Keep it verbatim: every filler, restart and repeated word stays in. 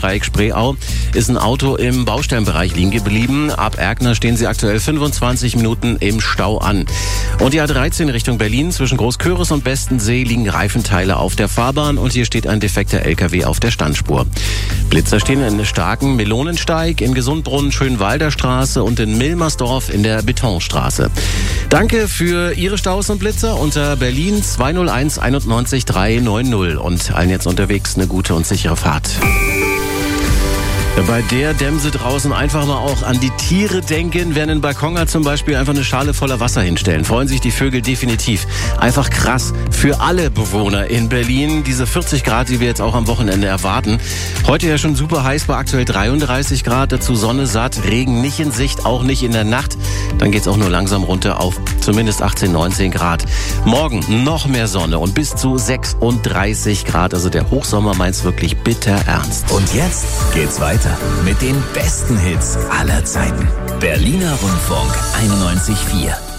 Dreieck Spreeau ist ein Auto im Baustellenbereich liegen geblieben. Ab Erkner stehen sie aktuell fünfundzwanzig Minuten im Stau an. Und die A dreizehn Richtung Berlin zwischen Großköris und Bestensee liegen Reifenteile auf der Fahrbahn und hier steht ein defekter L K W auf der Standspur. Blitzer stehen in Starken, Melonensteig, in Gesundbrunnen, Schönwalder Straße und in Milmersdorf in der Betonstraße. Danke für Ihre Staus und Blitzer unter Berlin zwei null eins einundneunzig drei neun null und allen jetzt unterwegs eine gute und sichere Fahrt. Bei der Dämse draußen einfach mal auch an die Tiere denken. Wer einen Balkon hat zum Beispiel, einfach eine Schale voller Wasser hinstellen. Freuen sich die Vögel definitiv. Einfach krass für alle Bewohner in Berlin. Diese vierzig Grad, die wir jetzt auch am Wochenende erwarten. Heute ja schon super heiß bei aktuell dreiunddreißig Grad. Dazu Sonne satt, Regen nicht in Sicht, auch nicht in der Nacht. Dann geht's auch nur langsam runter auf zumindest achtzehn, neunzehn Grad. Morgen noch mehr Sonne und bis zu sechsunddreißig Grad. Also der Hochsommer meint's wirklich bitter ernst. Und jetzt geht's weiter mit den besten Hits aller Zeiten. Berliner Rundfunk einundneunzig Komma vier.